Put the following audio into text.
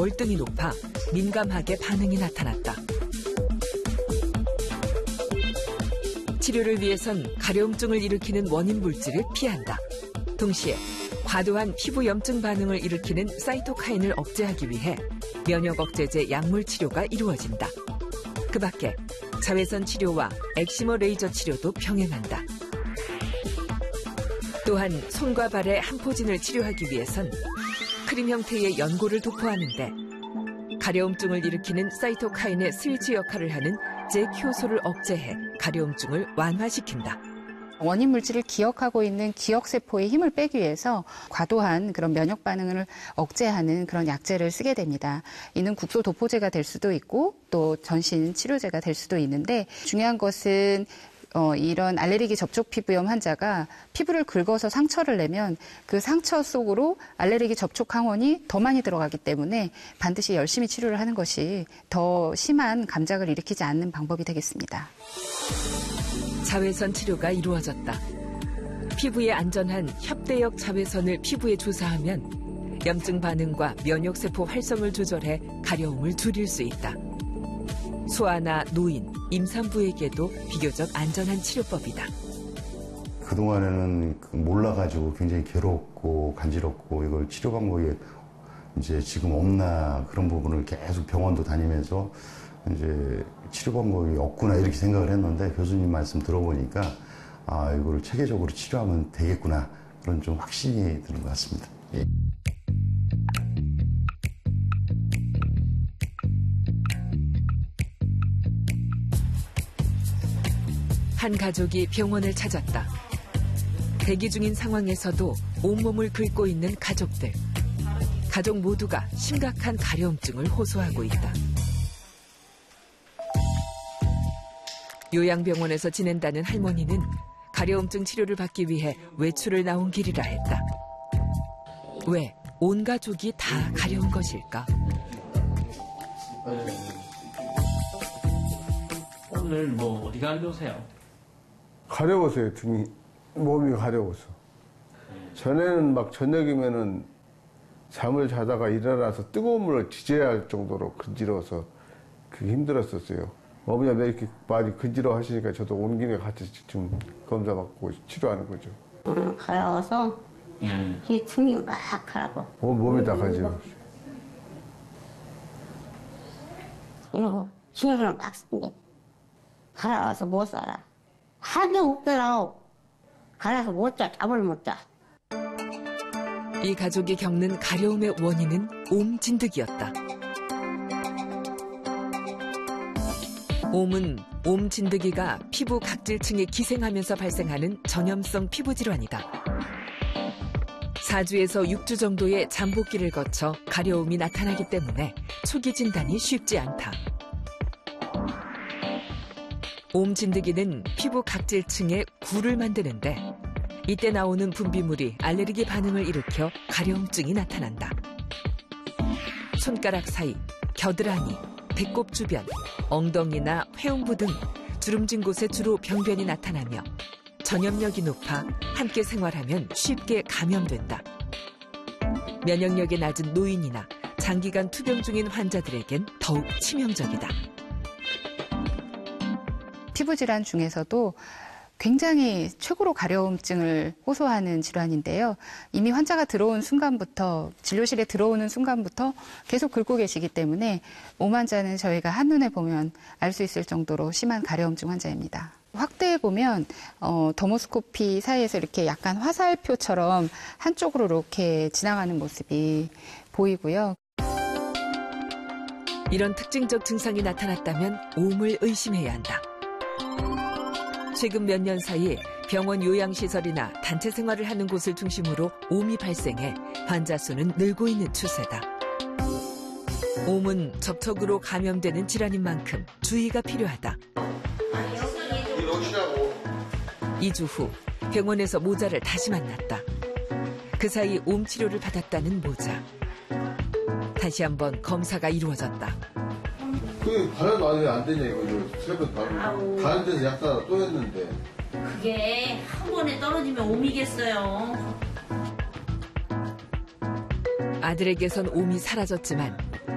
월등히 높아 민감하게 반응이 나타났다. 치료를 위해선 가려움증을 일으키는 원인 물질을 피한다. 동시에 과도한 피부 염증 반응을 일으키는 사이토카인을 억제하기 위해 면역 억제제 약물 치료가 이루어진다. 그 밖에 자외선 치료와 엑시머 레이저 치료도 병행한다. 또한 손과 발의 함포진을 치료하기 위해선 크림 형태의 연고를 도포하는데 가려움증을 일으키는 사이토카인의 스위치 역할을 하는 잭 효소를 억제해 가려움증을 완화시킨다. 원인 물질을 기억하고 있는 기억세포의 힘을 빼기 위해서 과도한 그런 면역 반응을 억제하는 그런 약제를 쓰게 됩니다. 이는 국소 도포제가 될 수도 있고 또 전신 치료제가 될 수도 있는데 중요한 것은 이런 알레르기 접촉 피부염 환자가 피부를 긁어서 상처를 내면 그 상처 속으로 알레르기 접촉 항원이 더 많이 들어가기 때문에 반드시 열심히 치료를 하는 것이 더 심한 감작을 일으키지 않는 방법이 되겠습니다. 자외선 치료가 이루어졌다. 피부에 안전한 협대역 자외선을 피부에 주사하면 염증 반응과 면역세포 활성을 조절해 가려움을 줄일 수 있다. 소아나 노인, 임산부에게도 비교적 안전한 치료법이다. 그동안에는 몰라가지고 굉장히 괴롭고 간지럽고 이걸 치료 방법이 이제 지금 없나 그런 부분을 계속 병원도 다니면서 이제 치료 방법이 없구나 이렇게 생각을 했는데 교수님 말씀 들어보니까 아, 이거를 체계적으로 치료하면 되겠구나 그런 좀 확신이 드는 것 같습니다. 예. 한 가족이 병원을 찾았다. 대기 중인 상황에서도 온몸을 긁고 있는 가족들. 가족 모두가 심각한 가려움증을 호소하고 있다. 요양병원에서 지낸다는 할머니는 가려움증 치료를 받기 위해 외출을 나온 길이라 했다. 왜 온 가족이 다 가려운 것일까? 오늘 뭐 어디 가려우세요? 가려웠어요. 등이 몸이 가려워서. 전에는 막 저녁이면은 잠을 자다가 일어나서 뜨거운 물을 지져야 할 정도로 근지러워서 그게 힘들었었어요. 어머니가 이렇게 많이 근지러워 하시니까 저도 온 김에 같이 좀 검사 받고 치료하는 거죠. 가려워서 이 등이 막 가라고. 몸이 다 간지러웠어요. 이러고 힘을 막 쓰는데 가려워서 못 살아. 한개 없더라고. 가려서 못 자, 잠을 못 자. 이 가족이 겪는 가려움의 원인은 옴 진드기였다. 옴은 옴 진드기가 피부 각질층에 기생하면서 발생하는 전염성 피부 질환이다. 4주에서 6주 정도의 잠복기를 거쳐 가려움이 나타나기 때문에 초기 진단이 쉽지 않다. 옴 진드기는 피부 각질층에 굴을 만드는데 이때 나오는 분비물이 알레르기 반응을 일으켜 가려움증이 나타난다. 손가락 사이, 겨드랑이, 배꼽 주변, 엉덩이나 회음부 등 주름진 곳에 주로 병변이 나타나며 전염력이 높아 함께 생활하면 쉽게 감염된다. 면역력이 낮은 노인이나 장기간 투병 중인 환자들에겐 더욱 치명적이다. 피부질환 중에서도 굉장히 최고로 가려움증을 호소하는 질환인데요. 이미 환자가 들어온 순간부터, 진료실에 들어오는 순간부터 계속 긁고 계시기 때문에 옴 환자는 저희가 한눈에 보면 알 수 있을 정도로 심한 가려움증 환자입니다. 확대해 보면 더모스코피 사이에서 이렇게 약간 화살표처럼 한쪽으로 이렇게 지나가는 모습이 보이고요. 이런 특징적 증상이 나타났다면 옴을 의심해야 한다. 최근 몇 년 사이 병원 요양시설이나 단체 생활을 하는 곳을 중심으로 옴이 발생해 환자 수는 늘고 있는 추세다. 옴은 접촉으로 감염되는 질환인 만큼 주의가 필요하다. 2주 후 병원에서 모자를 다시 만났다. 그 사이 옴 치료를 받았다는 모자. 다시 한번 검사가 이루어졌다. 그게 바람 안에 안 되냐 이거죠. 새벽 바로. 다른 데서 약 사다 또 했는데. 그게 한 번에 떨어지면 옴이겠어요. 아들에게선 옴이 사라졌지만